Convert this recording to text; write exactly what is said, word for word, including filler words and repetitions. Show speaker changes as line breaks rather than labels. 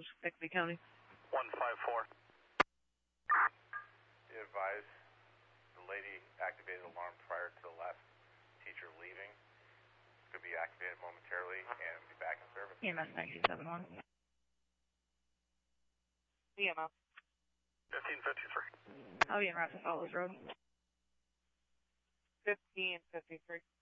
Bixby County.
one five four. Be advised, the lady activated alarm prior to the last teacher leaving. Could be activated momentarily and be back in service.
E M S nine two seven one. E M S.
fifteen fifty-three.
I'll be in Rapid Falls Road.
fifteen fifty-three.